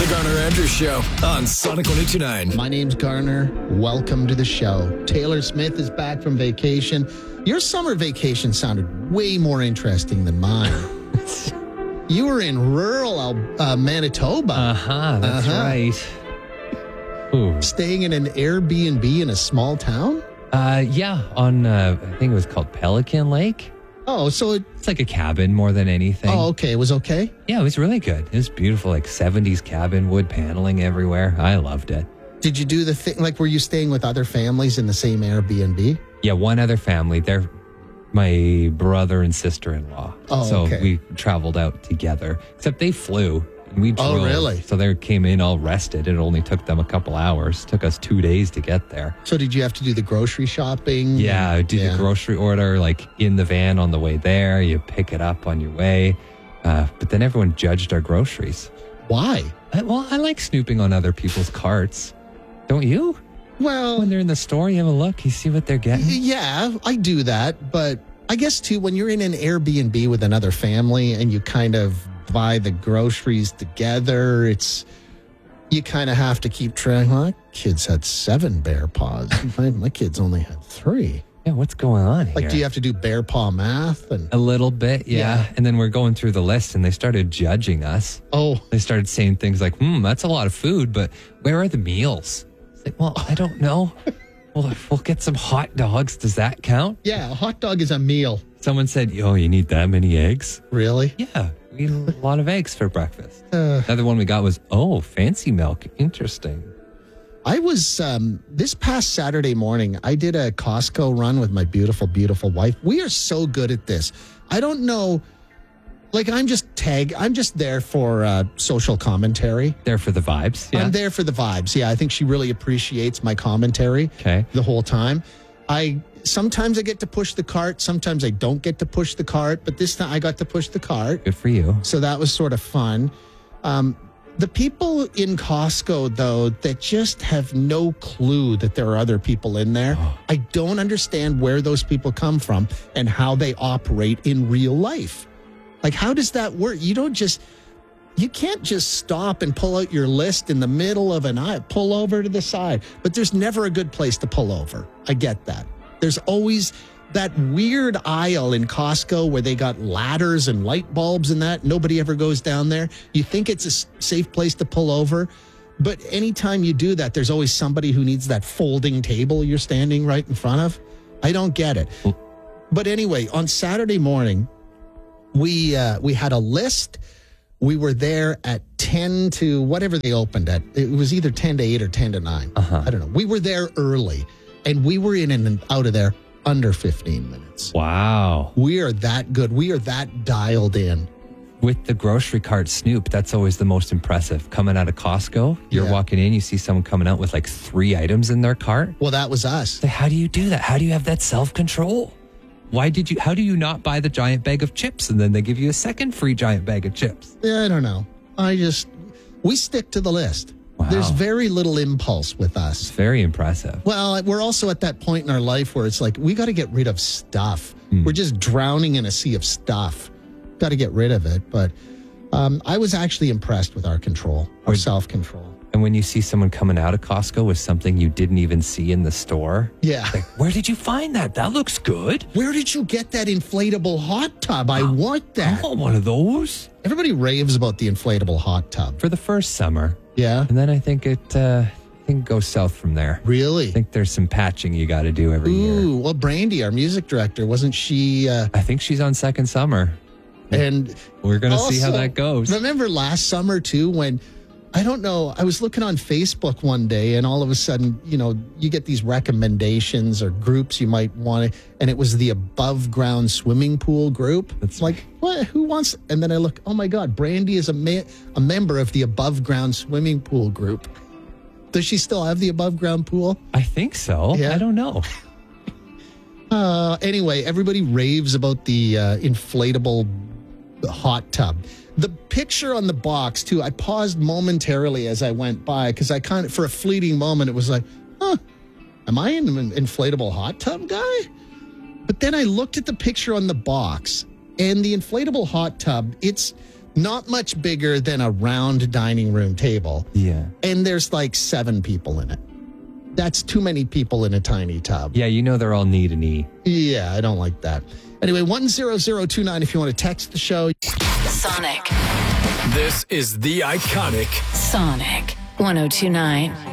The Garner Andrews Show on Sonic 102.9. My name's Garner. Welcome to the show. Taylor Smith is back from vacation. Your summer vacation sounded way more interesting than mine. You were in rural Manitoba. That's right. Ooh. Staying in an Airbnb in a small town? Yeah, on, I think it was called Pelican Lake. Oh, so It's like a cabin more than anything. Oh, okay. It was okay? Yeah, it was really good. It was beautiful, like 70s cabin, wood paneling everywhere. I loved it. Did you do the thing, like, were you staying with other families in the same Airbnb? Yeah, one other family. They're my brother and sister-in-law. Oh, so okay. we traveled out together, except they flew. And we drove. Oh, really? So they came in all rested. It only took them a couple hours. Took us 2 days to get there. So did you have to do the grocery shopping? Yeah, I did the grocery order like in the van on the way there. You pick it up on your way. But then everyone judged our groceries. Why? I like snooping on other people's carts. Don't you? Well, When they're in the store, you have a look. You see what they're getting. yeah, I do that. But I guess, too, when you're in an Airbnb with another family and you kind of buy the groceries together, you kind of have to keep track. My kids had 7 bear paws. My kids only had 3. Yeah, what's going on here? Like, do you have to do bear paw math? A little bit, yeah. Yeah. And then we're going through the list and they started judging us. Oh, They started saying things like, that's a lot of food, but where are the meals? It's like, well, I don't know. Well, we'll get some hot dogs. Does that count? yeah, a hot dog is a meal. Someone said, you need that many eggs? Really? Yeah, we eat a lot of eggs for breakfast. Another one we got was, fancy milk. Interesting. I was, this past Saturday morning, I did a Costco run with my beautiful, beautiful wife. We are so good at this. I don't know, like I'm just there for social commentary. There for the vibes. Yeah. I'm there for the vibes. Yeah, I think she really appreciates my commentary Okay. the whole time. Sometimes I get to push the cart. Sometimes I don't get to push the cart. But this time I got to push the cart. Good for you. So that was sort of fun. The people in Costco, though, that just have no clue that there are other people in there, I don't understand where those people come from and how they operate in real life. Like, how does that work? You can't just stop and pull out your list in the middle of an aisle, pull over to the side. But there's never a good place to pull over. I get that. There's always that weird aisle in Costco where they got ladders and light bulbs and that. Nobody ever goes down there. You think it's a safe place to pull over. But anytime you do that, there's always somebody who needs that folding table you're standing right in front of. I don't get it. But anyway, on Saturday morning, we had a list. We were there at 10 to whatever they opened at. It was either 10 to 8 or 10 to 9. I don't know. We were there early, and we were in and out of there under 15 minutes. Wow. We are that good. We are that dialed in. With the grocery cart snoop, that's always the most impressive. Coming out of Costco, you're Yeah. walking in, you see someone coming out with like 3 items in their cart. Well, that was us. Like, how do you do that? How do you have that self-control? How do you not buy the giant bag of chips and then they give you a second free giant bag of chips? I don't know. We stick to the list. Wow. There's very little impulse with us. It's very impressive. Well, we're also at that point in our life where it's like, we got to get rid of stuff. We're just drowning in a sea of stuff. Got to get rid of it. But I was actually impressed with our control, our self-control. And when you see someone coming out of Costco with something you didn't even see in the store, Yeah. like, where did you find that? That looks good. Where did you get that inflatable hot tub? I want I that. want one of those. Everybody raves about the inflatable hot tub. For the first summer. Yeah. And then I think it goes south from there. Really? I think there's some patching you got to do every year. Ooh, well, Brandy, our music director, wasn't she? I think she's on second summer. And We're going to see how also, that goes. Remember last summer, too, when, I don't know, I was looking on Facebook one day and all of a sudden, you get these recommendations or groups you might want to, and it was the above ground swimming pool group. That's like, what? Who wants? And then I look, oh my God, Brandy is a member of the above ground swimming pool group. Does she still have the above ground pool? I think so. Yeah. I don't know. Anyway, everybody raves about the inflatable hot tub. The picture on the box, too, I paused momentarily as I went by because I kind of, for a fleeting moment, it was like, am I an inflatable hot tub guy? But then I looked at the picture on the box, and the inflatable hot tub, not much bigger than a round dining room table. Yeah. And there's like 7 people in it. That's too many people in a tiny tub. Yeah, you know they're all knee to knee. Yeah, I don't like that. Anyway, 10029 if you want to text the show. Sonic. This is the iconic Sonic 1029.